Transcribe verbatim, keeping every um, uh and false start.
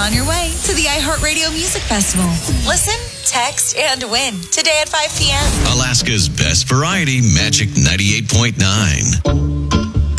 on your way to the iHeartRadio Music Festival. Listen, text, and win today at five p.m. Alaska's best variety, Magic ninety-eight point nine.